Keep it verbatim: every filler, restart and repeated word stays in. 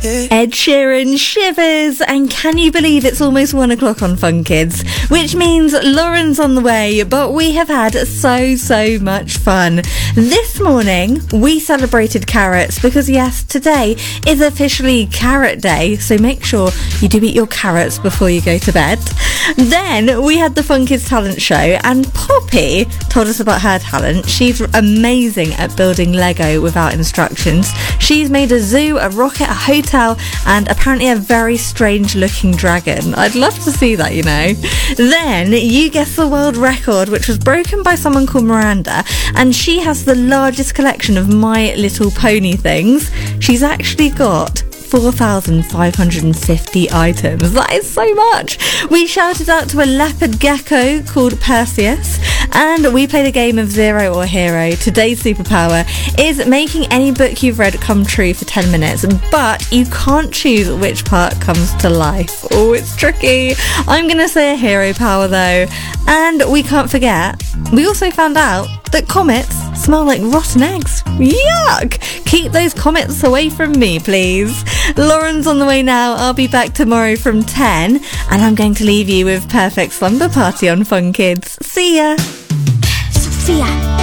Ed Sheeran, Shivers, and can you believe it's almost one o'clock on Fun Kids? Which means Lauren's on the way, but we have had so, so much fun. This morning, we celebrated carrots because, yes, today is officially Carrot Day, so make sure you do eat your carrots before you go to bed. Then we had the Fun Kids talent show, and Poppy told us about her talent. She's amazing at building Lego without instructions. She's made a zoo, a rocket, a hotel, and apparently a very strange looking dragon. I'd love to see that, you know. Then you guessed the world record, which was broken by someone called Miranda, and she has the largest collection of My Little Pony things. She's actually got four thousand five hundred fifty items. That is so much. We shouted out to a leopard gecko called Perseus, and we played a game of Zero or Hero. Today's superpower is making any book you've read come true for ten minutes, but you can't choose which part comes to life. Oh, it's tricky. I'm gonna say a hero power though. And we can't forget, we also found out that comets smell like rotten eggs. Yuck! Keep those comets away from me, please. Lauren's on the way now. I'll be back tomorrow from ten, and I'm going to leave you with Perfect Slumber Party on Fun Kids. See ya! See ya!